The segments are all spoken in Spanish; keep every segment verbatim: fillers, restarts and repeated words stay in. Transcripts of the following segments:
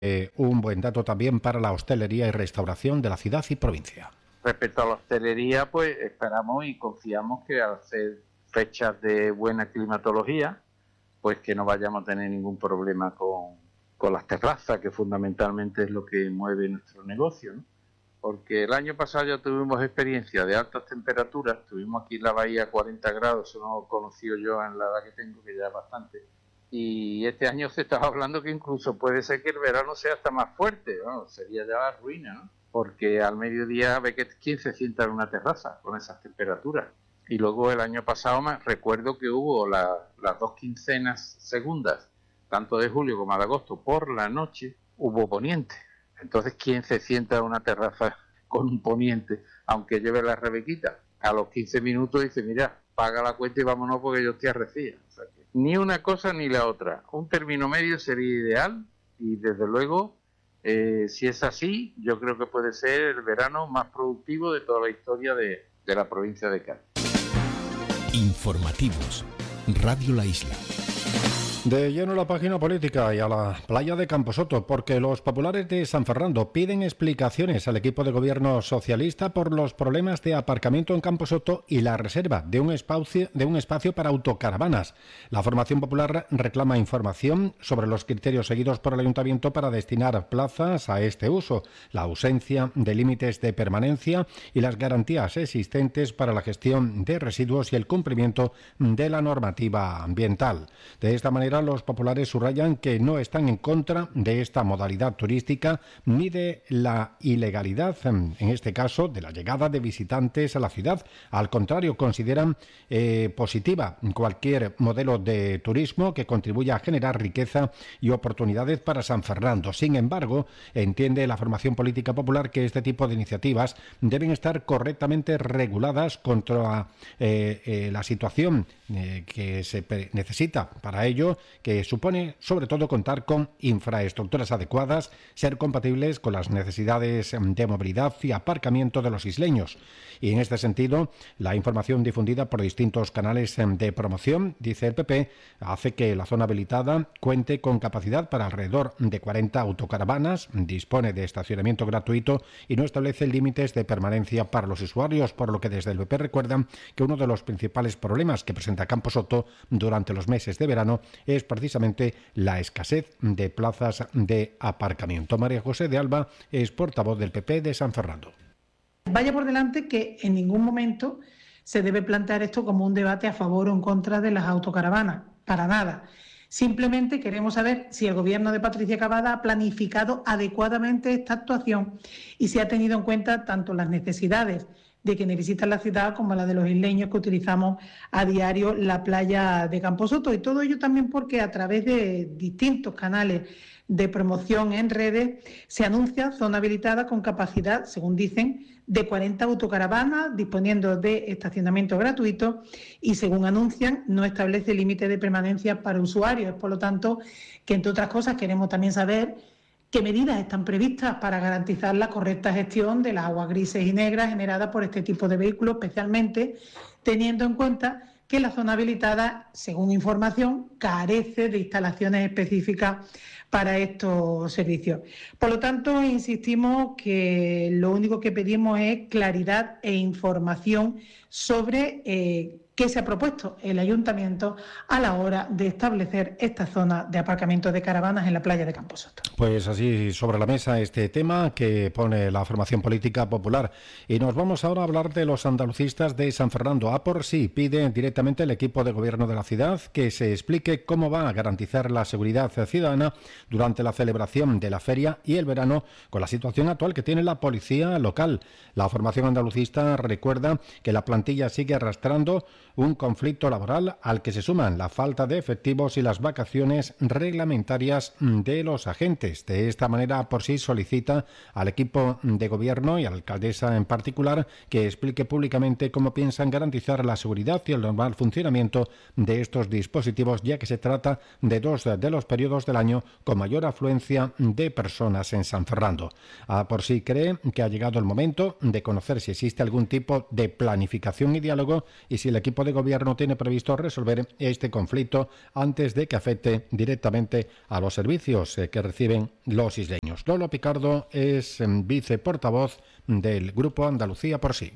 Eh, un buen dato también para la hostelería y restauración de la ciudad y provincia. Respecto a la hostelería, pues esperamos y confiamos que al ser fechas de buena climatología, pues que no vayamos a tener ningún problema con, con las terrazas, que fundamentalmente es lo que mueve nuestro negocio, ¿no? Porque el año pasado ya tuvimos experiencia de altas temperaturas, tuvimos aquí en la bahía cuarenta grados, eso no lo he conocido yo en la edad que tengo, que ya es bastante, y este año se estaba hablando que incluso puede ser que el verano sea hasta más fuerte, ¿no? Sería ya la ruina, ¿no? Porque al mediodía ve que quién se sienta en una terraza con esas temperaturas. Y luego el año pasado me recuerdo que hubo la, las dos quincenas segundas, tanto de julio como de agosto, por la noche, hubo poniente. Entonces, ¿quién se sienta en una terraza con un poniente, aunque lleve la rebequita? A los quince minutos dice, mira, paga la cuenta y vámonos porque yo estoy arrecía. O sea que ni una cosa ni la otra. Un término medio sería ideal y desde luego, eh, si es así, yo creo que puede ser el verano más productivo de toda la historia de, de la provincia de Cádiz. Informativos. Radio La Isla. De lleno la página política y a la playa de Camposoto, porque los populares de San Fernando piden explicaciones al equipo de gobierno socialista por los problemas de aparcamiento en Camposoto y la reserva de un espacio, de un espacio para autocaravanas. La formación popular reclama información sobre los criterios seguidos por el ayuntamiento para destinar plazas a este uso, la ausencia de límites de permanencia y las garantías existentes para la gestión de residuos y el cumplimiento de la normativa ambiental. De esta manera, los populares subrayan que no están en contra de esta modalidad turística ni de la ilegalidad, en este caso, de la llegada de visitantes a la ciudad. Al contrario, consideran eh, positiva cualquier modelo de turismo que contribuya a generar riqueza y oportunidades para San Fernando. Sin embargo, entiende la formación política popular que este tipo de iniciativas deben estar correctamente reguladas contra eh, eh, la situación eh, que se necesita para ello, que supone sobre todo contar con infraestructuras adecuadas, ser compatibles con las necesidades de movilidad y aparcamiento de los isleños. Y en este sentido, la información difundida por distintos canales de promoción, dice el P P, hace que la zona habilitada cuente con capacidad para alrededor de cuarenta autocaravanas, dispone de estacionamiento gratuito y no establece límites de permanencia para los usuarios, por lo que desde el P P recuerdan que uno de los principales problemas que presenta Camposoto durante los meses de verano es precisamente la escasez de plazas de aparcamiento. María José de Alba es portavoz del P P de San Fernando. Vaya por delante que en ningún momento se debe plantear esto como un debate a favor o en contra de las autocaravanas, para nada. Simplemente queremos saber si el gobierno de Patricia Cavada ha planificado adecuadamente esta actuación y si ha tenido en cuenta tanto las necesidades de quienes visitan la ciudad como la de los isleños que utilizamos a diario la playa de Camposoto. Y todo ello también porque a través de distintos canales de promoción en redes se anuncia zona habilitada con capacidad, según dicen, de cuarenta autocaravanas, disponiendo de estacionamiento gratuito y, según anuncian, no establece límite de permanencia para usuarios. Por lo tanto, que entre otras cosas queremos también saber qué medidas están previstas para garantizar la correcta gestión de las aguas grises y negras generadas por este tipo de vehículos, especialmente teniendo en cuenta que la zona habilitada, según información, carece de instalaciones específicas para estos servicios. Por lo tanto, insistimos que lo único que pedimos es claridad e información sobre eh, qué se ha propuesto el ayuntamiento a la hora de establecer esta zona de aparcamiento de caravanas en la playa de Camposoto. Pues así sobre la mesa este tema que pone la formación política popular. Y nos vamos ahora a hablar de los andalucistas de San Fernando. A por sí pide directamente el equipo de gobierno de la ciudad que se explique cómo va a garantizar la seguridad ciudadana durante la celebración de la feria y el verano con la situación actual que tiene la policía local. La formación andalucista recuerda que la plantilla sigue arrastrando un conflicto laboral al que se suman la falta de efectivos y las vacaciones reglamentarias de los agentes. De esta manera, por sí solicita al equipo de gobierno y a la alcaldesa en particular que explique públicamente cómo piensan garantizar la seguridad y el normal funcionamiento de estos dispositivos, ya que se trata de dos de los periodos del año con mayor afluencia de personas en San Fernando. A por sí cree que ha llegado el momento de conocer si existe algún tipo de planificación y diálogo y si el equipo equipo de gobierno tiene previsto resolver este conflicto antes de que afecte directamente a los servicios que reciben los isleños. Lolo Picardo es viceportavoz del Grupo Andalucía por Sí.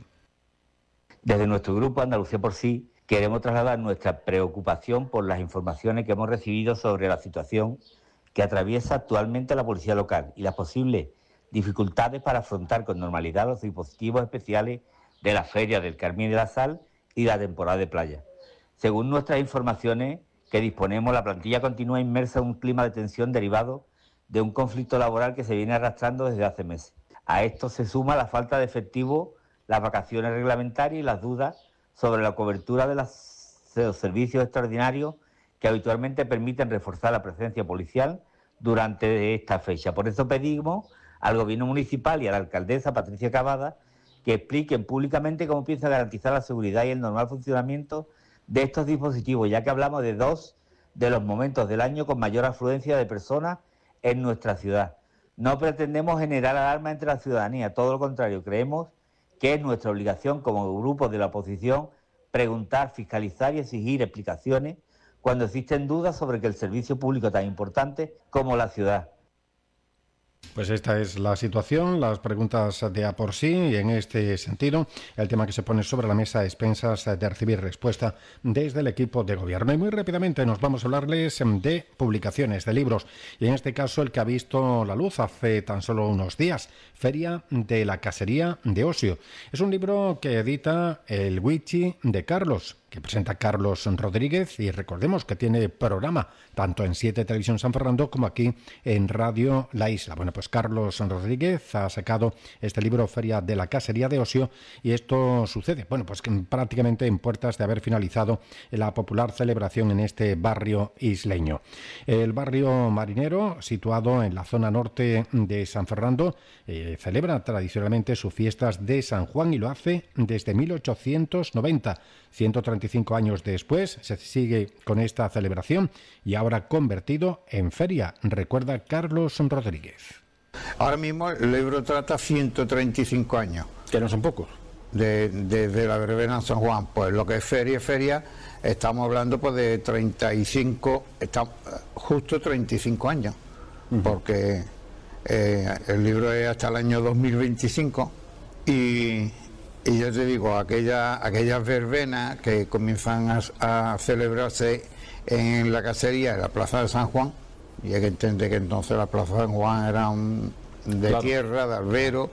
Desde nuestro Grupo Andalucía por Sí queremos trasladar nuestra preocupación por las informaciones que hemos recibido sobre la situación que atraviesa actualmente la policía local y las posibles dificultades para afrontar con normalidad los dispositivos especiales de la Feria del Carmín de la Sal y la temporada de playa. Según nuestras informaciones que disponemos, la plantilla continúa inmersa en un clima de tensión derivado de un conflicto laboral que se viene arrastrando desde hace meses. A esto se suma la falta de efectivo, las vacaciones reglamentarias y las dudas sobre la cobertura de, las, de los servicios extraordinarios que habitualmente permiten reforzar la presencia policial durante esta fecha. Por eso pedimos al Gobierno municipal y a la alcaldesa Patricia Cavada que expliquen públicamente cómo piensa garantizar la seguridad y el normal funcionamiento de estos dispositivos, ya que hablamos de dos de los momentos del año con mayor afluencia de personas en nuestra ciudad. No pretendemos generar alarma entre la ciudadanía, todo lo contrario, creemos que es nuestra obligación como grupo de la oposición preguntar, fiscalizar y exigir explicaciones cuando existen dudas sobre que el servicio público tan importante como la ciudad. Pues esta es la situación, las preguntas de a por sí, y en este sentido el tema que se pone sobre la mesa a expensas de recibir respuesta desde el equipo de gobierno. Y muy rápidamente nos vamos a hablarles de publicaciones, de libros, y en este caso el que ha visto la luz hace tan solo unos días, Feria de la Casería de Ocio. Es un libro que edita el Wichi de Carlos, que presenta Carlos Rodríguez, y recordemos que tiene programa tanto en siete Televisión San Fernando como aquí en Radio La Isla. Bueno, pues Carlos Rodríguez ha sacado este libro Feria de la Casería de Ocio, y esto sucede, bueno, pues que prácticamente en puertas de haber finalizado la popular celebración en este barrio isleño. El barrio marinero, situado en la zona norte de San Fernando, eh, celebra tradicionalmente sus fiestas de San Juan, y lo hace desde mil ochocientos noventa. ciento treinta y cinco años después se sigue con esta celebración y ahora convertido en feria, recuerda Carlos Rodríguez. Ahora mismo el libro trata ciento treinta y cinco años. Que no son pocos. Desde de, de la verbena San Juan, pues lo que es feria, feria, estamos hablando pues de treinta y cinco, está, justo treinta y cinco años, uh-huh. porque eh, el libro es hasta el año dos mil veinticinco y... Y yo te digo, aquella, aquellas verbenas que comienzan a, a celebrarse en la casería, en la Plaza de San Juan, y hay que entender que entonces la Plaza de San Juan era un, de claro. tierra, de albero,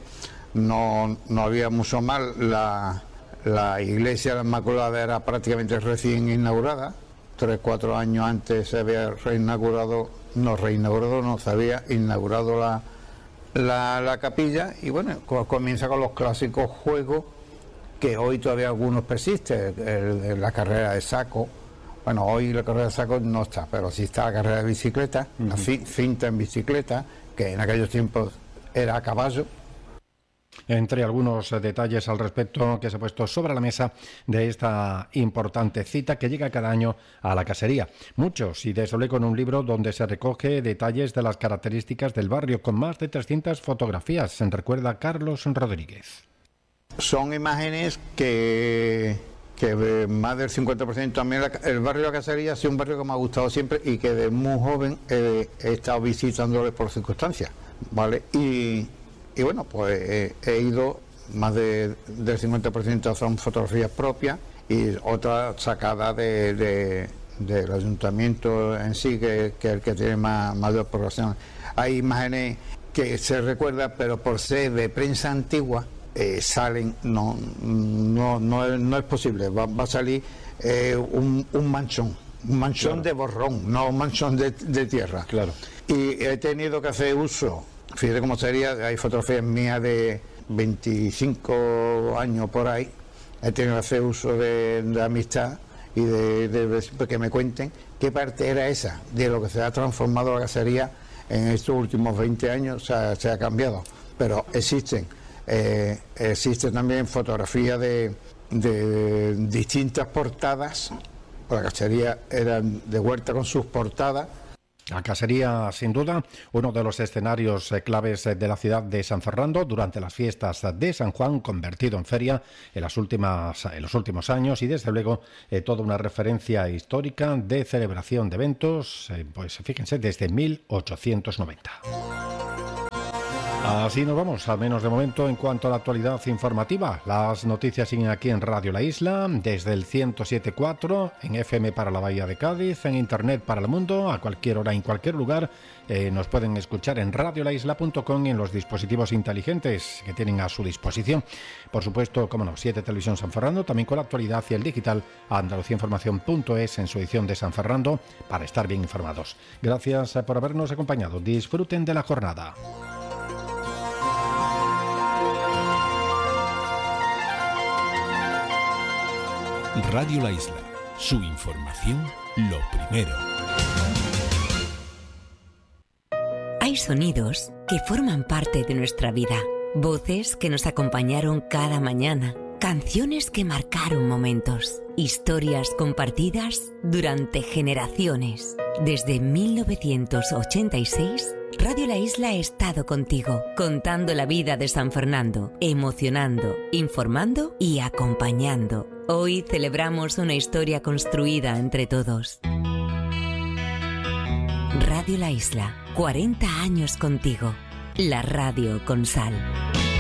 no, no había mucho mal, la, la iglesia de la Inmaculada era prácticamente recién inaugurada, tres, cuatro años antes se había reinaugurado, no reinaugurado, no, se había inaugurado la, la, la capilla, y bueno, comienza con los clásicos juegos, que hoy todavía algunos persisten, el, el, la carrera de saco. Bueno, hoy la carrera de saco no está, pero sí está la carrera de bicicleta, uh-huh. la fi, finta en bicicleta, que en aquellos tiempos era a caballo. Entre algunos detalles al respecto que se ha puesto sobre la mesa de esta importante cita que llega cada año a la casería. Muchos, y desde con un libro donde se recoge detalles de las características del barrio, con más de trescientas fotografías, se recuerda Carlos Rodríguez. Son imágenes que, que más del cincuenta por ciento también, la, el barrio de la Casería ha sido un barrio que me ha gustado siempre y que de muy joven he, he estado visitándole por circunstancias, ¿vale? Y, y bueno, pues he, he ido, más de, del cincuenta por ciento son fotografías propias y otras sacadas de, de, del ayuntamiento en sí, que, que es el que tiene más, mayor población. Hay imágenes que se recuerdan, pero por ser de prensa antigua, Eh, salen, no no no es, no es posible, va, va a salir eh, un, un manchón, un manchón claro. de borrón, no un manchón de, de tierra. Claro. Y he tenido que hacer uso, fíjate cómo sería, hay fotografías mías de veinticinco años por ahí, he tenido que hacer uso de, de amistad y de, de, de que me cuenten qué parte era esa, de lo que se ha transformado la casería en estos últimos veinte años, o sea, se ha cambiado, pero existen. Eh, existe también fotografía de, de distintas portadas, la casería era de Huerta con sus portadas. La casería, sin duda, uno de los escenarios eh, claves eh, de la ciudad de San Fernando durante las fiestas de San Juan, convertido en feria en, las últimas, en los últimos años y, desde luego, eh, toda una referencia histórica de celebración de eventos, eh, pues fíjense, desde mil ochocientos noventa. Así nos vamos, al menos de momento, en cuanto a la actualidad informativa. Las noticias siguen aquí en Radio La Isla, desde el ciento siete punto cuatro, en F M para la Bahía de Cádiz, en Internet para el mundo, a cualquier hora, en cualquier lugar. Eh, nos pueden escuchar en radio la isla punto com y en los dispositivos inteligentes que tienen a su disposición. Por supuesto, como no, siete Televisión San Fernando, también con la actualidad y el digital a andalucía información punto es en su edición de San Fernando, para estar bien informados. Gracias por habernos acompañado. Disfruten de la jornada. Radio La Isla, su información lo primero. Hay sonidos que forman parte de nuestra vida, voces que nos acompañaron cada mañana, canciones que marcaron momentos, historias compartidas durante generaciones. Desde mil novecientos ochenta y seis, Radio La Isla ha estado contigo, contando la vida de San Fernando, emocionando, informando y acompañando. Hoy celebramos una historia construida entre todos. Radio La Isla, cuarenta años contigo. La radio con sal.